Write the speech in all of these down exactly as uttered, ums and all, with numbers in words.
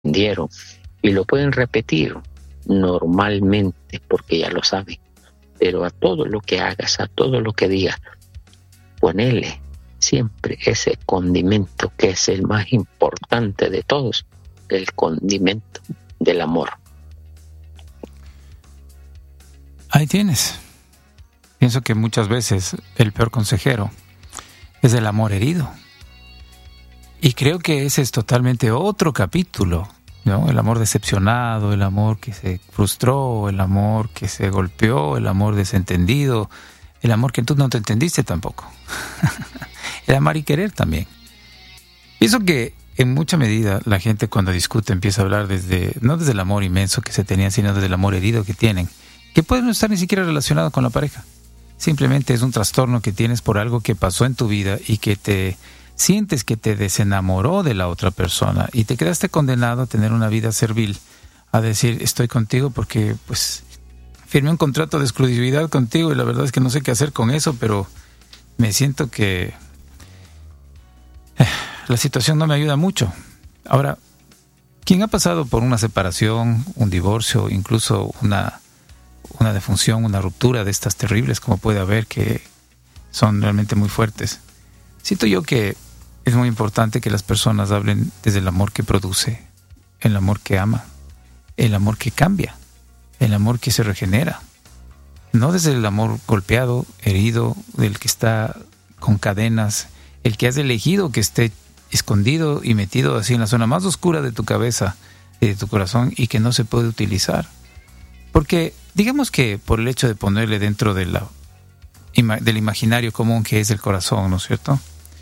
aprendieron y lo pueden repetir normalmente porque ya lo saben. Pero a todo lo que hagas, a todo lo que digas, ponele siempre ese condimento que es el más importante de todos, el condimento del amor. Ahí tienes. Pienso que muchas veces el peor consejero es el amor herido. Y creo que ese es totalmente otro capítulo, ¿no? El amor decepcionado, el amor que se frustró, el amor que se golpeó, el amor desentendido, el amor que tú no te entendiste tampoco. El amar y querer también. Pienso que en mucha medida la gente cuando discute empieza a hablar desde, no desde el amor inmenso que se tenían, sino desde el amor herido que tienen, que puede no estar ni siquiera relacionado con la pareja. Simplemente es un trastorno que tienes por algo que pasó en tu vida y que te sientes que te desenamoró de la otra persona y te quedaste condenado a tener una vida servil, a decir estoy contigo porque pues firmé un contrato de exclusividad contigo y la verdad es que no sé qué hacer con eso, pero me siento que eh, la situación no me ayuda mucho. Ahora, quien ha pasado por una separación, un divorcio, incluso una una defunción, una ruptura de estas terribles como puede haber, que son realmente muy fuertes, siento yo que es muy importante que las personas hablen desde el amor que produce, el amor que ama, el amor que cambia, el amor que se regenera, no desde el amor golpeado, herido, del que está con cadenas, el que has elegido que esté escondido y metido así en la zona más oscura de tu cabeza y de tu corazón y que no se puede utilizar. Porque digamos que por el hecho de ponerle dentro de la, del imaginario común que es el corazón, ¿no es cierto?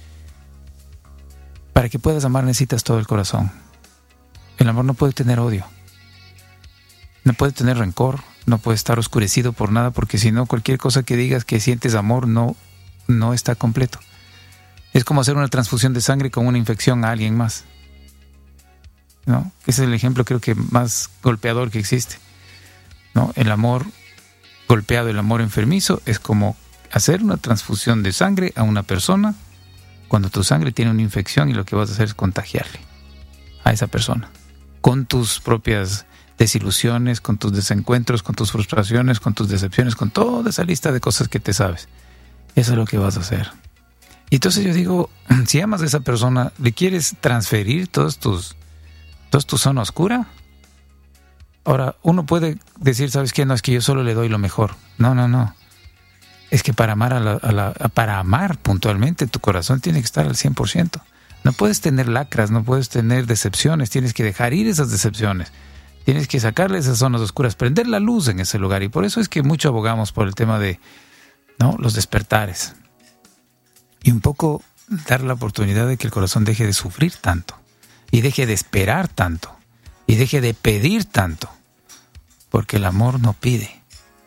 Para que puedas amar necesitas todo el corazón. El amor no puede tener odio. No puede tener rencor, no puede estar oscurecido por nada, porque si no, cualquier cosa que digas que sientes amor no, no está completo. Es como hacer una transfusión de sangre con una infección a alguien más, ¿no? Ese es el ejemplo creo que más golpeador que existe, ¿no? El amor golpeado, el amor enfermizo, es como hacer una transfusión de sangre a una persona cuando tu sangre tiene una infección y lo que vas a hacer es contagiarle a esa persona con tus propias desilusiones, con tus desencuentros, con tus frustraciones, con tus decepciones, con toda esa lista de cosas que te sabes. Eso es lo que vas a hacer. Y entonces yo digo, si amas a esa persona, ¿le quieres transferir todos tus, toda tu zona oscura? Ahora, uno puede decir, ¿sabes qué? No, es que yo solo le doy lo mejor. No, no, no. Es que para amar a la, a la, para amar puntualmente, tu corazón tiene que estar al cien por ciento. No puedes tener lacras, no puedes tener decepciones, tienes que dejar ir esas decepciones. Tienes que sacarle esas zonas oscuras, prender la luz en ese lugar. Y por eso es que mucho abogamos por el tema de, ¿no?, los despertares. Y un poco dar la oportunidad de que el corazón deje de sufrir tanto. Y deje de esperar tanto. Y deje de pedir tanto. Porque el amor no pide.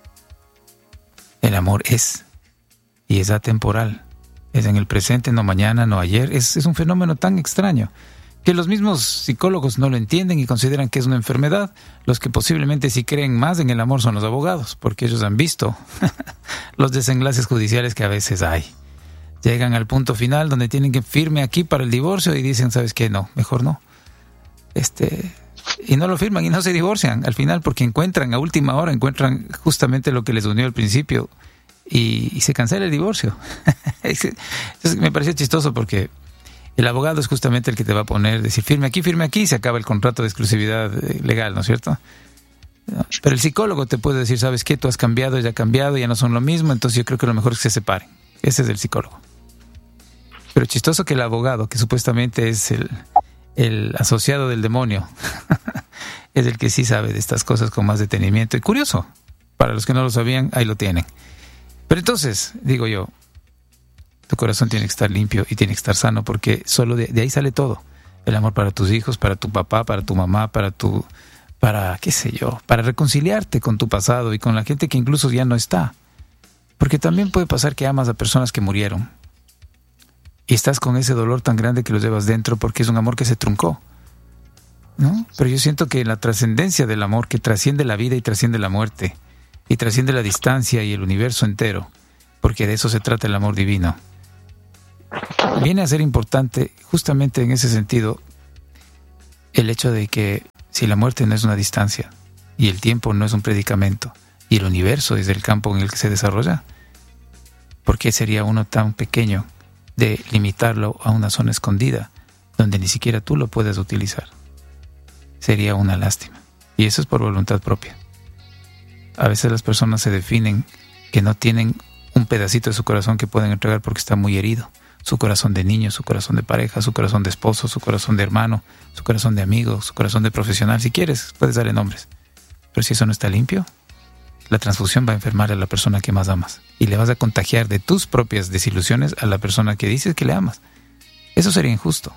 El amor es. Y es atemporal. Es en el presente, no mañana, no ayer. Es, es un fenómeno tan extraño que los mismos psicólogos no lo entienden y consideran que es una enfermedad. Los que posiblemente sí creen más en el amor son los abogados, porque ellos han visto los desenlaces judiciales que a veces hay. Llegan al punto final donde tienen que firme aquí para el divorcio y dicen, ¿sabes qué? No, mejor no. Este, y no lo firman y no se divorcian al final porque encuentran, a última hora, encuentran justamente lo que les unió al principio y, y se cancela el divorcio. Entonces, me pareció chistoso porque el abogado es justamente el que te va a poner, decir, firme aquí, firme aquí, y se acaba el contrato de exclusividad legal, ¿no es cierto? Pero el psicólogo te puede decir, ¿sabes qué? Tú has cambiado, ya ha cambiado, ya no son lo mismo, entonces yo creo que lo mejor es que se separen. Ese es el psicólogo. Pero chistoso que el abogado, que supuestamente es el, el asociado del demonio, es el que sí sabe de estas cosas con más detenimiento. Y curioso, para los que no lo sabían, ahí lo tienen. Pero entonces, digo yo, tu corazón tiene que estar limpio y tiene que estar sano, porque solo de, de ahí sale todo. El amor para tus hijos, para tu papá, para tu mamá, para tu, para qué sé yo, para reconciliarte con tu pasado y con la gente que incluso ya no está. Porque también puede pasar que amas a personas que murieron y estás con ese dolor tan grande que los llevas dentro porque es un amor que se truncó, ¿no? Pero yo siento que la trascendencia del amor, que trasciende la vida y trasciende la muerte y trasciende la distancia y el universo entero, porque de eso se trata el amor divino, viene a ser importante justamente en ese sentido el hecho de que si la muerte no es una distancia y el tiempo no es un predicamento y el universo es el campo en el que se desarrolla, ¿por qué sería uno tan pequeño de limitarlo a una zona escondida donde ni siquiera tú lo puedes utilizar? Sería una lástima. Y eso es por voluntad propia. A veces las personas se definen que no tienen un pedacito de su corazón que pueden entregar porque está muy herido. Su corazón de niño, su corazón de pareja, su corazón de esposo, su corazón de hermano, su corazón de amigo, su corazón de profesional. Si quieres, puedes darle nombres. Pero si eso no está limpio, la transfusión va a enfermar a la persona que más amas. Y le vas a contagiar de tus propias desilusiones a la persona que dices que le amas. Eso sería injusto.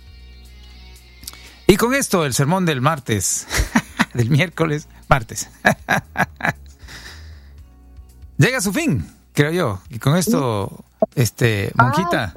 Y con esto, el sermón del martes, del miércoles, martes, llega a su fin, creo yo. Y con esto, este, Monjita.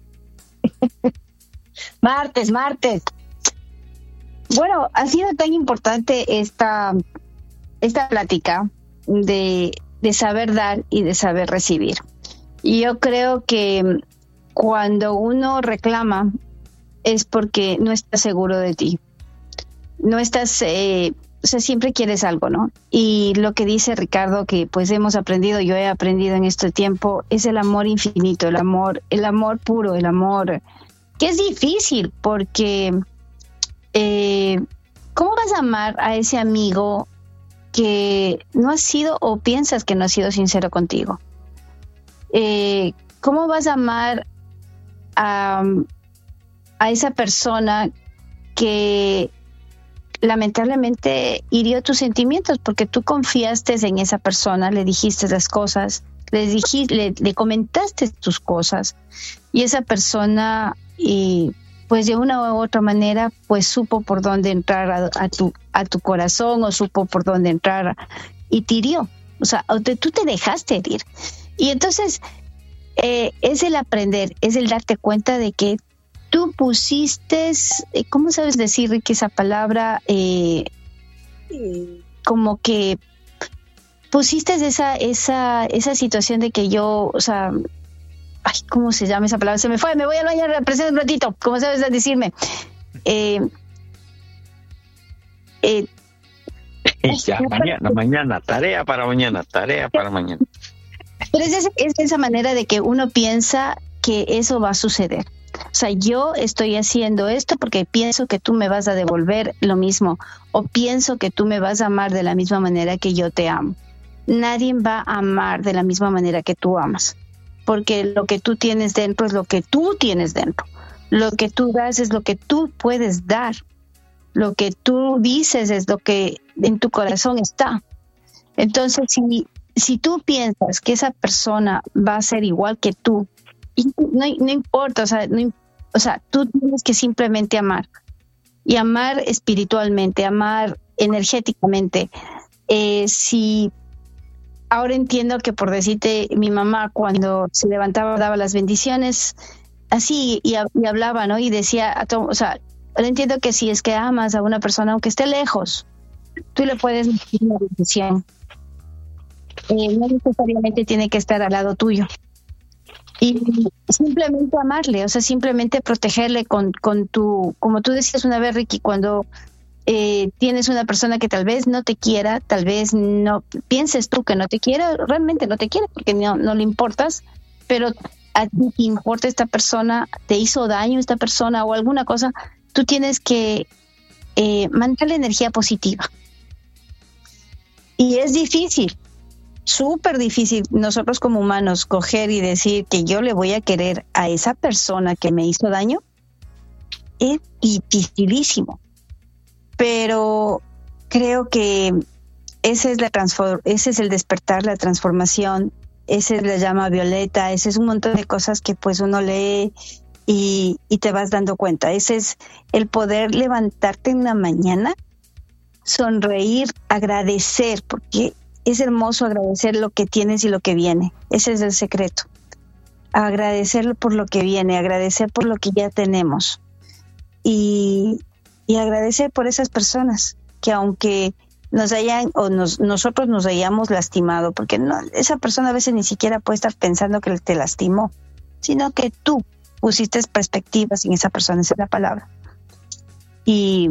Martes, martes. Bueno, ha sido tan importante esta, esta plática de, de saber dar y de saber recibir. Y yo creo que cuando uno reclama es porque no estás seguro de ti. No estás, eh, o sea, siempre quieres algo, ¿no? Y lo que dice Ricardo, que pues hemos aprendido, yo he aprendido en este tiempo, es el amor infinito, el amor, el amor puro, el amor que es difícil porque eh, ¿cómo vas a amar a ese amigo que no ha sido o piensas que no ha sido sincero contigo? Eh, ¿Cómo vas a amar a, a esa persona que lamentablemente hirió tus sentimientos porque tú confiaste en esa persona, le dijiste las cosas, le, dijiste, le, le comentaste tus cosas y esa persona y pues de una u otra manera pues supo por dónde entrar a, a, tu, a tu corazón o supo por dónde entrar y te hirió, o sea, te, tú te dejaste herir y entonces eh, es el aprender, es el darte cuenta de que tú pusiste, ¿cómo sabes decir, Ricky, esa palabra? Eh, como que pusiste esa, esa, esa situación de que yo, o sea, ay, ¿cómo se llama esa palabra? Se me fue, me voy al baño, presente un ratito, ¿cómo sabes decirme? Eh, eh, ya, mañana, mañana, tarea para mañana, tarea para mañana. Pero es, esa, es esa manera de que uno piensa que eso va a suceder. O sea, yo estoy haciendo esto porque pienso que tú me vas a devolver lo mismo o pienso que tú me vas a amar de la misma manera que yo te amo. Nadie va a amar de la misma manera que tú amas, porque lo que tú tienes dentro es lo que tú tienes dentro. Lo que tú das es lo que tú puedes dar. Lo que tú dices es lo que en tu corazón está. Entonces, si, si tú piensas que esa persona va a ser igual que tú, y no, no importa, o sea, no, o sea, tú tienes que simplemente amar y amar espiritualmente, amar energéticamente. Eh, si ahora entiendo que por decirte, mi mamá cuando se levantaba daba las bendiciones así y, y hablaba, ¿no? Y decía, a todo, o sea, ahora entiendo que si es que amas a una persona aunque esté lejos, tú le puedes decir una bendición. Eh, no necesariamente tiene que estar al lado tuyo. Y simplemente amarle, o sea, simplemente protegerle con, con tu, como tú decías una vez, Ricky, cuando eh, tienes una persona que tal vez no te quiera, tal vez no pienses tú que no te quiere, realmente no te quiere porque no, no le importas, pero a ti te importa esta persona, te hizo daño esta persona o alguna cosa, tú tienes que eh, mandarle energía positiva. Y es difícil. Súper difícil nosotros como humanos coger y decir que yo le voy a querer a esa persona que me hizo daño. Es dificilísimo. Pero creo que ese es la transform- ese es el despertar, la transformación, esa es la llama violeta, ese es un montón de cosas que pues uno lee y, y te vas dando cuenta. Ese es el poder levantarte en la mañana, sonreír, agradecer, porque es hermoso agradecer lo que tienes y lo que viene. Ese es el secreto. Agradecer por lo que viene, agradecer por lo que ya tenemos. Y, y agradecer por esas personas que aunque nos hayan, o nos, nosotros nos hayamos lastimado, porque no, esa persona a veces ni siquiera puede estar pensando que te lastimó, sino que tú pusiste perspectivas en esa persona, esa es la palabra. y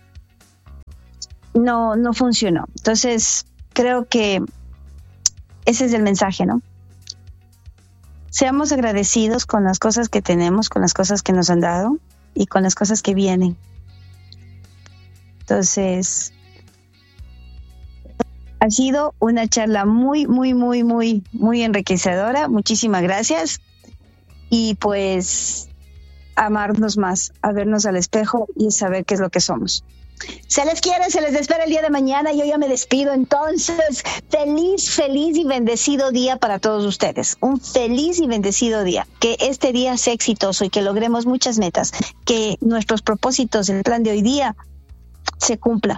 no, no funcionó. Entonces, creo que ese es el mensaje, ¿no? Seamos agradecidos con las cosas que tenemos, con las cosas que nos han dado y con las cosas que vienen. Entonces, ha sido una charla muy, muy, muy, muy, muy enriquecedora. Muchísimas gracias. Y pues, amarnos más, a vernos al espejo y saber qué es lo que somos. Se les quiere, se les espera el día de mañana. Yo ya me despido. Entonces, feliz, feliz y bendecido día para todos ustedes. Un feliz y bendecido día. Que este día sea exitoso y que logremos muchas metas. Que nuestros propósitos, el plan de hoy día, se cumpla.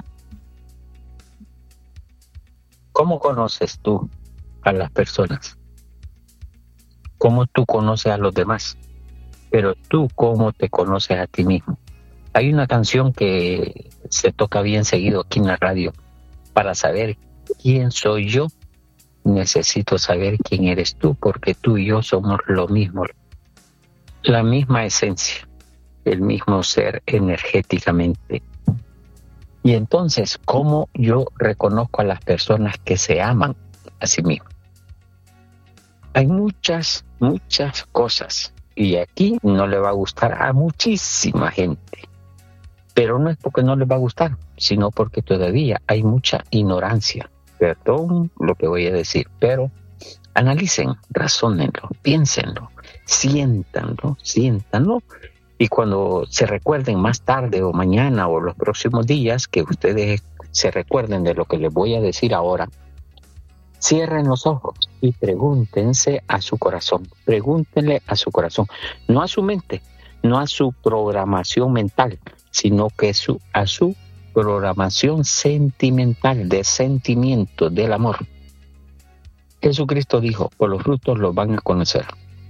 ¿Cómo conoces tú a las personas? ¿Cómo tú conoces a los demás? Pero tú, ¿cómo te conoces a ti mismo? Hay una canción que se toca bien seguido aquí en la radio. Para saber quién soy yo, necesito saber quién eres tú, porque tú y yo somos lo mismo, la misma esencia, el mismo ser energéticamente. Y entonces, ¿cómo yo reconozco a las personas que se aman a sí mismas? Hay muchas, muchas cosas, y aquí no le va a gustar a muchísima gente. Pero no es porque no les va a gustar, sino porque todavía hay mucha ignorancia. Perdón lo que voy a decir, pero analicen, razónenlo, piénsenlo, siéntanlo, siéntanlo. Y cuando se recuerden más tarde o mañana o los próximos días, que ustedes se recuerden de lo que les voy a decir ahora, cierren los ojos y pregúntense a su corazón. Pregúntenle a su corazón, no a su mente, no a su programación mental, sino que su, a su programación sentimental, de sentimiento, del amor. Jesucristo dijo, por los frutos los van a conocer.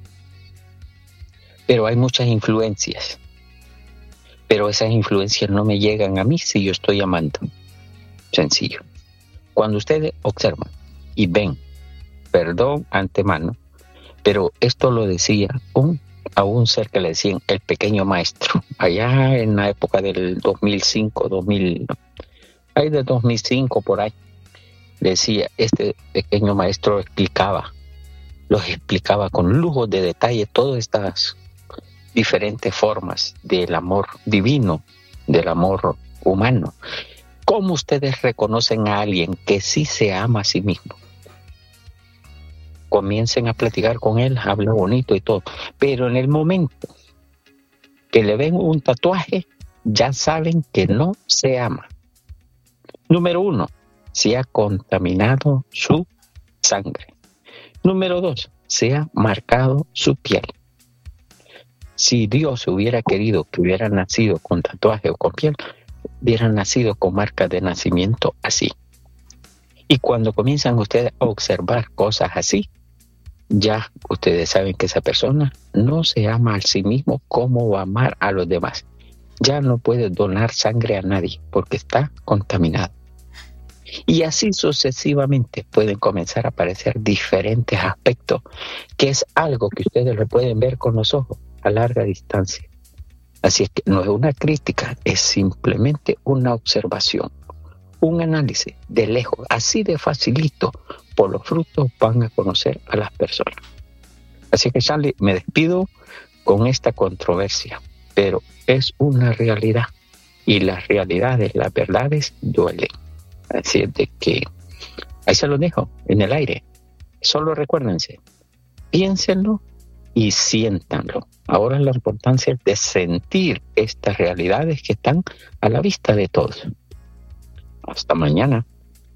Pero hay muchas influencias. Pero esas influencias no me llegan a mí si yo estoy amando. Sencillo. Cuando ustedes observan y ven, perdón antemano, pero esto lo decía un a un ser que le decían el pequeño maestro, allá en la época del dos mil cinco, dos mil, ahí de dos mil cinco por ahí, decía, este pequeño maestro explicaba, los explicaba con lujo de detalle todas estas diferentes formas del amor divino, del amor humano. ¿Cómo ustedes reconocen a alguien que sí se ama a sí mismo? Comiencen a platicar con él, habla bonito y todo, pero en el momento que le ven un tatuaje, ya saben que no se ama. Número uno, se ha contaminado su sangre. Número dos, se ha marcado su piel. Si Dios hubiera querido que hubiera nacido con tatuaje o con piel, hubiera nacido con marca de nacimiento así. Y cuando comienzan ustedes a observar cosas así, ya ustedes saben que esa persona no se ama a sí mismo como va a amar a los demás. Ya no puede donar sangre a nadie porque está contaminado. Y así sucesivamente pueden comenzar a aparecer diferentes aspectos, que es algo que ustedes lo pueden ver con los ojos a larga distancia. Así es que no es una crítica, es simplemente una observación, un análisis de lejos, así de facilito. Por los frutos van a conocer a las personas. Así que, Charlie, me despido con esta controversia, pero es una realidad y las realidades, las verdades duelen. Así es de que ahí se lo dejo en el aire. Solo recuérdense, piénsenlo y siéntanlo. Ahora la importancia es de sentir estas realidades que están a la vista de todos. Hasta mañana.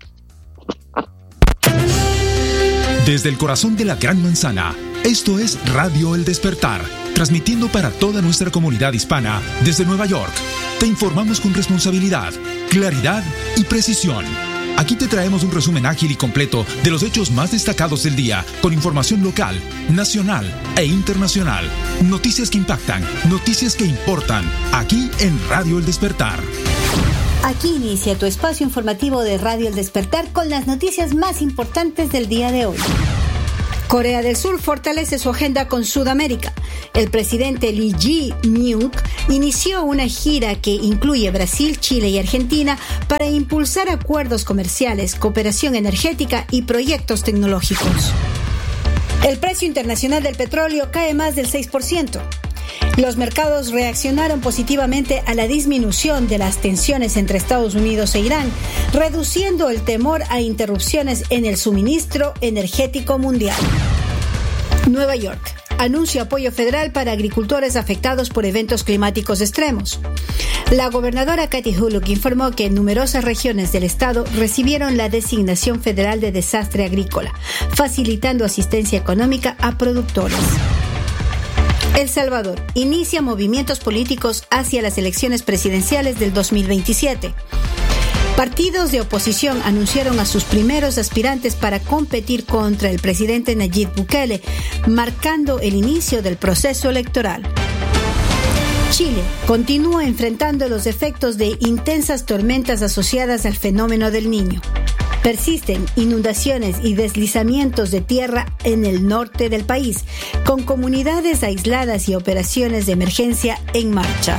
Desde el corazón de la Gran Manzana, esto es Radio El Despertar, transmitiendo para toda nuestra comunidad hispana desde Nueva York. Te informamos con responsabilidad, claridad y precisión. Aquí te traemos un resumen ágil y completo de los hechos más destacados del día, con información local, nacional e internacional. Noticias que impactan, noticias que importan, aquí en Radio El Despertar. Aquí inicia tu espacio informativo de Radio El Despertar con las noticias más importantes del día de hoy. Corea del Sur fortalece su agenda con Sudamérica. El presidente Lee Jae-myung inició una gira que incluye Brasil, Chile y Argentina para impulsar acuerdos comerciales, cooperación energética y proyectos tecnológicos. El precio internacional del petróleo cae más del seis por ciento. Los mercados reaccionaron positivamente a la disminución de las tensiones entre Estados Unidos e Irán, reduciendo el temor a interrupciones en el suministro energético mundial. Nueva York. Anuncio apoyo federal para agricultores afectados por eventos climáticos extremos. La gobernadora Kathy Hochul informó que numerosas regiones del estado recibieron la designación federal de desastre agrícola, facilitando asistencia económica a productores. El Salvador inicia movimientos políticos hacia las elecciones presidenciales del dos mil veintisiete. Partidos de oposición anunciaron a sus primeros aspirantes para competir contra el presidente Nayib Bukele, marcando el inicio del proceso electoral. Chile continúa enfrentando los efectos de intensas tormentas asociadas al fenómeno del Niño. Persisten inundaciones y deslizamientos de tierra en el norte del país, con comunidades aisladas y operaciones de emergencia en marcha.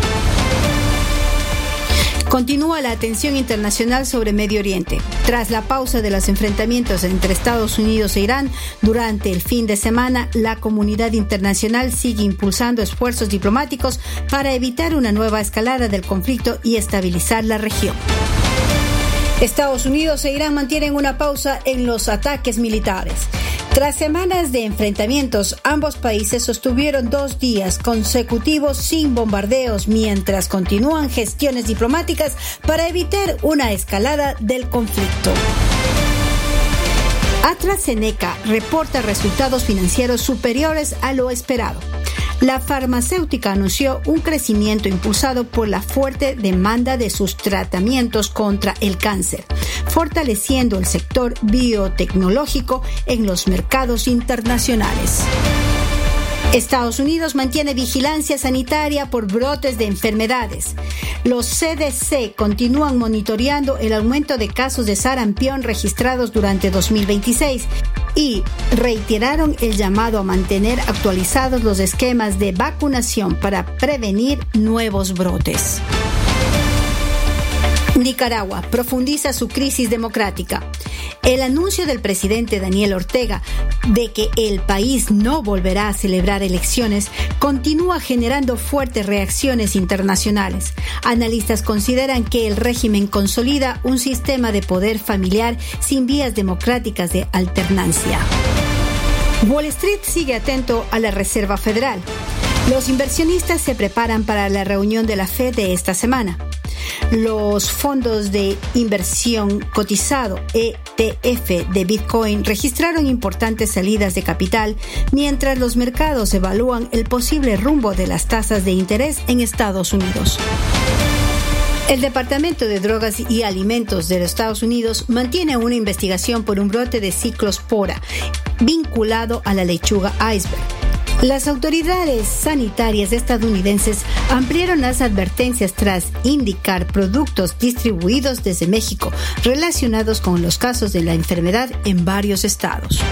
Continúa la atención internacional sobre Medio Oriente. Tras la pausa de los enfrentamientos entre Estados Unidos e Irán durante el fin de semana, la comunidad internacional sigue impulsando esfuerzos diplomáticos para evitar una nueva escalada del conflicto y estabilizar la región. Estados Unidos e Irán mantienen una pausa en los ataques militares. Tras semanas de enfrentamientos, ambos países sostuvieron dos días consecutivos sin bombardeos mientras continúan gestiones diplomáticas para evitar una escalada del conflicto. AstraZeneca reporta resultados financieros superiores a lo esperado. La farmacéutica anunció un crecimiento impulsado por la fuerte demanda de sus tratamientos contra el cáncer, fortaleciendo el sector biotecnológico en los mercados internacionales. Estados Unidos mantiene vigilancia sanitaria por brotes de enfermedades. Los C D C continúan monitoreando el aumento de casos de sarampión registrados durante dos mil veintiséis y reiteraron el llamado a mantener actualizados los esquemas de vacunación para prevenir nuevos brotes. Nicaragua profundiza su crisis democrática. El anuncio del presidente Daniel Ortega de que el país no volverá a celebrar elecciones continúa generando fuertes reacciones internacionales. Analistas consideran que el régimen consolida un sistema de poder familiar sin vías democráticas de alternancia. Wall Street sigue atento a la Reserva Federal. Los inversionistas se preparan para la reunión de la Fed de esta semana. Los fondos de inversión cotizado E T F de Bitcoin registraron importantes salidas de capital mientras los mercados evalúan el posible rumbo de las tasas de interés en Estados Unidos. El Departamento de Drogas y Alimentos de los Estados Unidos mantiene una investigación por un brote de ciclospora vinculado a la lechuga iceberg. Las autoridades sanitarias estadounidenses ampliaron las advertencias tras indicar productos distribuidos desde México relacionados con los casos de la enfermedad en varios estados.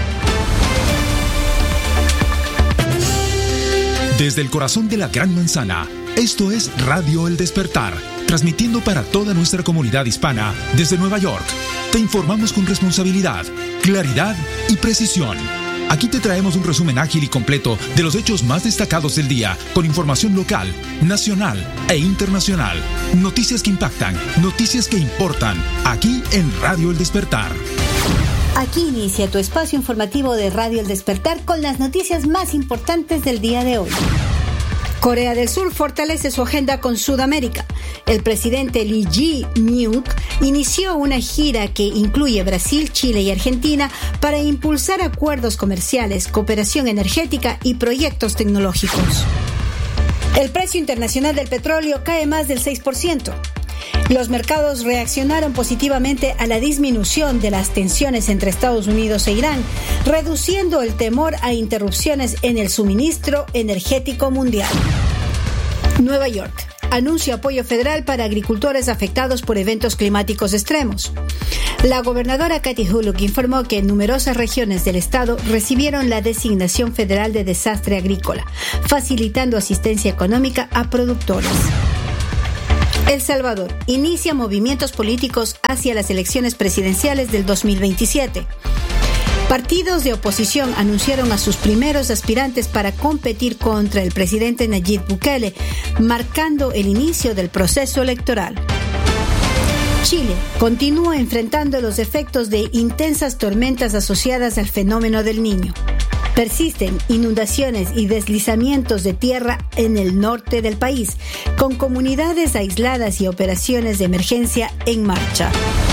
Desde el corazón de la Gran Manzana, esto es Radio El Despertar, transmitiendo para toda nuestra comunidad hispana desde Nueva York. Te informamos con responsabilidad, claridad y precisión. Aquí te traemos un resumen ágil y completo de los hechos más destacados del día, con información local, nacional e internacional. Noticias que impactan, noticias que importan, aquí en Radio El Despertar. Aquí inicia tu espacio informativo de Radio El Despertar con las noticias más importantes del día de hoy. Corea del Sur fortalece su agenda con Sudamérica. El presidente Lee Jae-myung inició una gira que incluye Brasil, Chile y Argentina para impulsar acuerdos comerciales, cooperación energética y proyectos tecnológicos. El precio internacional del petróleo cae más del seis por ciento. Los mercados reaccionaron positivamente a la disminución de las tensiones entre Estados Unidos e Irán, reduciendo el temor a interrupciones en el suministro energético mundial. Nueva York. Anuncio apoyo federal para agricultores afectados por eventos climáticos extremos. La gobernadora Kathy Hochul informó que numerosas regiones del estado recibieron la designación federal de desastre agrícola, facilitando asistencia económica a productores. El Salvador inicia movimientos políticos hacia las elecciones presidenciales del dos mil veintisiete. Partidos de oposición anunciaron a sus primeros aspirantes para competir contra el presidente Nayib Bukele, marcando el inicio del proceso electoral. Chile continúa enfrentando los efectos de intensas tormentas asociadas al fenómeno del Niño. Persisten inundaciones y deslizamientos de tierra en el norte del país, con comunidades aisladas y operaciones de emergencia en marcha.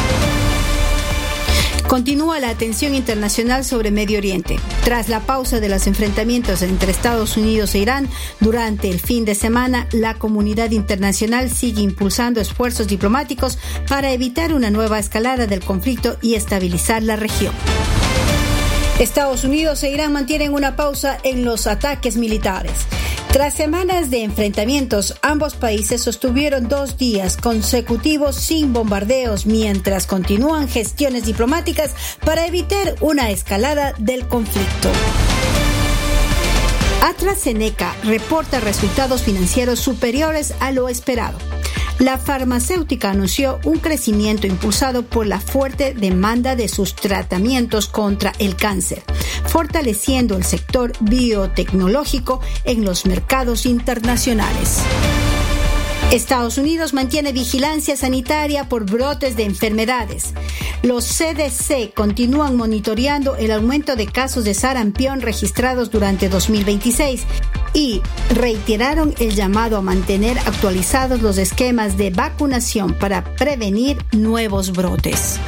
Continúa la atención internacional sobre Medio Oriente. Tras la pausa de los enfrentamientos entre Estados Unidos e Irán durante el fin de semana, la comunidad internacional sigue impulsando esfuerzos diplomáticos para evitar una nueva escalada del conflicto y estabilizar la región. Estados Unidos e Irán mantienen una pausa en los ataques militares. Tras semanas de enfrentamientos, ambos países sostuvieron dos días consecutivos sin bombardeos mientras continúan gestiones diplomáticas para evitar una escalada del conflicto. AstraZeneca reporta resultados financieros superiores a lo esperado. La farmacéutica anunció un crecimiento impulsado por la fuerte demanda de sus tratamientos contra el cáncer, fortaleciendo el sector biotecnológico en los mercados internacionales. Estados Unidos mantiene vigilancia sanitaria por brotes de enfermedades. Los C D C continúan monitoreando el aumento de casos de sarampión registrados durante dos mil veintiséis y reiteraron el llamado a mantener actualizados los esquemas de vacunación para prevenir nuevos brotes.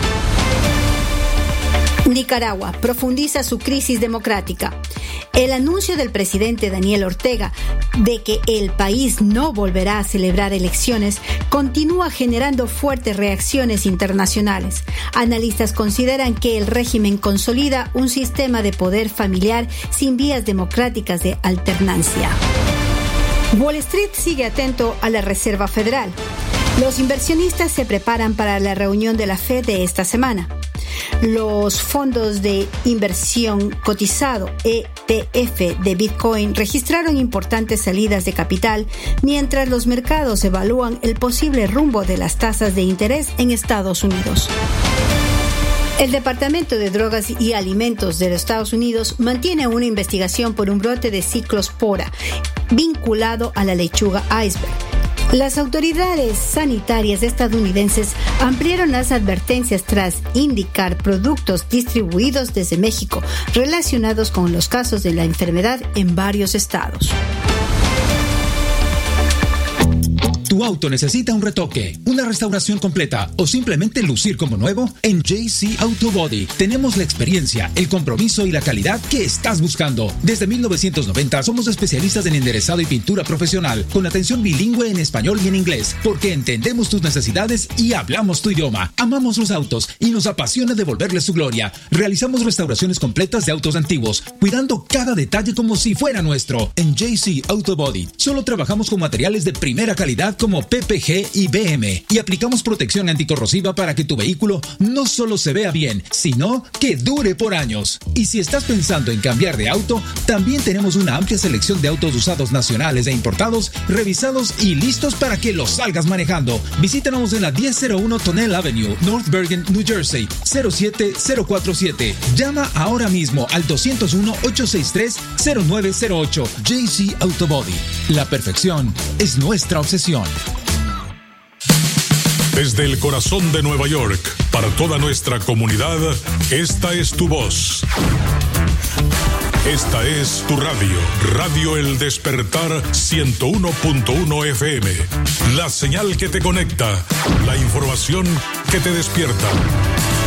Nicaragua profundiza su crisis democrática. El anuncio del presidente Daniel Ortega de que el país no volverá a celebrar elecciones continúa generando fuertes reacciones internacionales. Analistas consideran que el régimen consolida un sistema de poder familiar sin vías democráticas de alternancia. Wall Street sigue atento a la Reserva Federal. Los inversionistas se preparan para la reunión de la Fed de esta semana. Los fondos de inversión cotizado E T F de Bitcoin registraron importantes salidas de capital mientras los mercados evalúan el posible rumbo de las tasas de interés en Estados Unidos. El Departamento de Drogas y Alimentos de los Estados Unidos mantiene una investigación por un brote de ciclospora vinculado a la lechuga iceberg. Las autoridades sanitarias estadounidenses ampliaron las advertencias tras indicar productos distribuidos desde México relacionados con los casos de la enfermedad en varios estados. ¿Tu auto necesita un retoque, una restauración completa o simplemente lucir como nuevo? En J C Auto Body tenemos la experiencia, el compromiso y la calidad que estás buscando. Desde mil novecientos noventa somos especialistas en enderezado y pintura profesional, con atención bilingüe en español y en inglés, porque entendemos tus necesidades y hablamos tu idioma. Amamos los autos y nos apasiona devolverles su gloria. Realizamos restauraciones completas de autos antiguos, cuidando cada detalle como si fuera nuestro. En J C Auto Body solo trabajamos con materiales de primera calidad como P P G y B M y aplicamos protección anticorrosiva para que tu vehículo no solo se vea bien, sino que dure por años. Y si estás pensando en cambiar de auto, también tenemos una amplia selección de autos usados nacionales e importados, revisados y listos para que los salgas manejando. Visítanos en la diez cero uno Tonnelle Avenue, North Bergen, New Jersey, cero siete cero cuatro siete. Llama ahora mismo al dos cero uno, ocho seis tres, cero nueve cero ocho. J C Auto Body. La perfección es nuestra obsesión. Desde el corazón de Nueva York, para toda nuestra comunidad, esta es tu voz. Esta es tu radio, Radio El Despertar ciento uno punto uno F M. La señal que te conecta, la información que te despierta.